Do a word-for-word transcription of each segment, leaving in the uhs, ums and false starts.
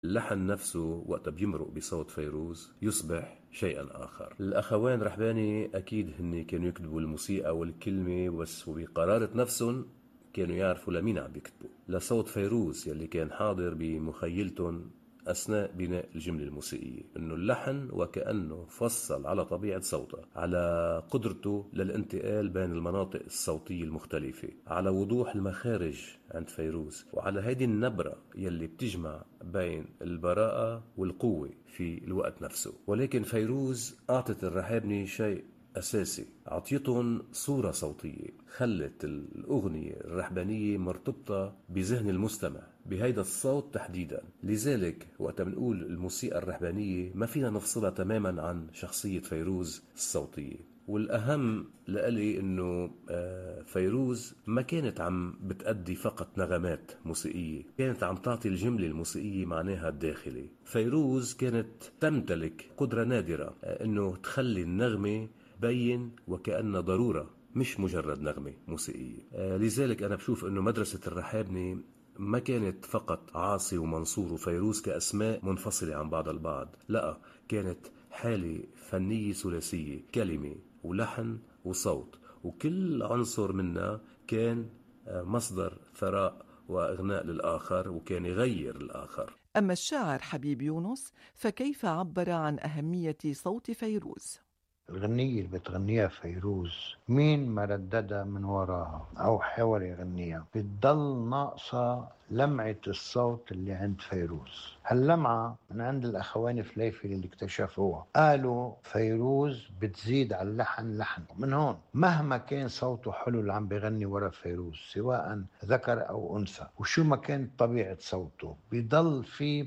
اللحن نفسه وقت بيمرق بصوت فيروز يصبح شيئا آخر. الأخوان رحباني أكيد هن كانوا يكتبوا الموسيقى والكلمة بس، وبقرارة نفسهم كانوا يعرفوا لمين عم بيكتبوا، لصوت فيروز يلي كان حاضر بمخيلتهم أثناء بناء الجملة الموسيقية. إنه اللحن وكأنه فصل على طبيعة صوتها، على قدرته للانتقال بين المناطق الصوتية المختلفة، على وضوح المخارج عند فيروز، وعلى هيدي النبرة يلي بتجمع بين البراءة والقوة في الوقت نفسه. ولكن فيروز أعطت الرحابني شيء أساسي، عطيتهم صورة صوتية خلت الأغنية الرحبانية مرتبطة بذهن المستمع بهيدا الصوت تحديدا. لذلك وقت بنقول الموسيقى الرحبانية ما فينا نفصلها تماما عن شخصية فيروز الصوتية. والأهم لألي أنه آه، فيروز ما كانت عم بتأدي فقط نغمات موسيقية، كانت عم تعطي الجملة الموسيقية معناها الداخلي. فيروز كانت تمتلك قدرة نادرة آه، أنه تخلي النغمة بين وكأن ضرورة، مش مجرد نغمة موسيقية. آه، لذلك أنا بشوف أنه مدرسة الرحابني ما كانت فقط عاصي ومنصور وفيروز كأسماء منفصلة عن بعض البعض، لا، كانت حالة فنية ثلاثية، كلمة ولحن وصوت، وكل عنصر منها كان آه، مصدر ثراء وإغناء للآخر، وكان يغير الآخر. أما الشاعر حبيب يونس فكيف عبر عن أهمية صوت فيروز؟ الغنية اللي بتغنيها فيروز مين ما رددها من وراها أو حاول يغنيها بتضل ناقصة لمعة الصوت اللي عند فيروز. هاللمعة من عند الأخوان فليفل اللي اكتشفوها، قالوا فيروز بتزيد على اللحن لحن. من هون مهما كان صوته حلو اللي عم بيغني ورا فيروز سواء ذكر أو أنثى، وشو ما كانت طبيعة صوته، بيضل في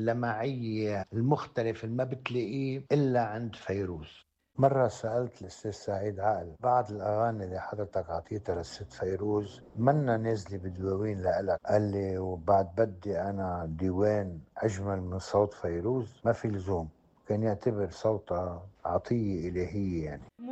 هاللمعية المختلفة اللي ما بتلاقيه إلا عند فيروز. مرة سألت الأستاذ سعيد عقل بعد الأغاني اللي حضرتك عطيتها للست فيروز منا نازلة بدواوين لإلك، قال لي وبعد بدي أنا ديوان أجمل من صوت فيروز؟ ما في لزوم، كان يعتبر صوتها عطية إلهية يعني.